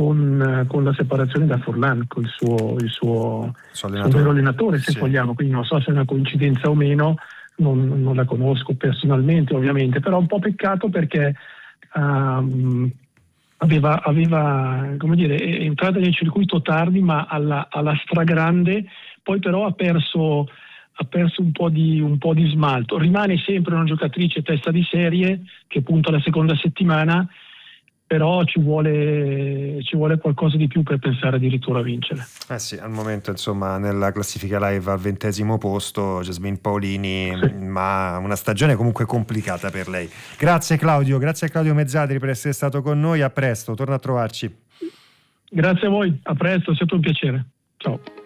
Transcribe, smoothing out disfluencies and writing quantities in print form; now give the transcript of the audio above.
con la separazione da Forlan, con il suo vero allenatore, se vogliamo. Quindi non so se è una coincidenza o meno, non la conosco personalmente ovviamente, però un po' peccato perché aveva come dire, è entrata nel circuito tardi ma alla stragrande, poi però ha perso un po' di smalto. Rimane sempre una giocatrice testa di serie che punta alla seconda settimana, però ci vuole qualcosa di più per pensare addirittura a vincere. Sì, al momento insomma nella classifica live al 20° posto Jasmine Paolini, sì. Ma una stagione comunque complicata per lei. Grazie Claudio Mezzadri per essere stato con noi, a presto, torna a trovarci. Grazie a voi, a presto, è stato un piacere. Ciao.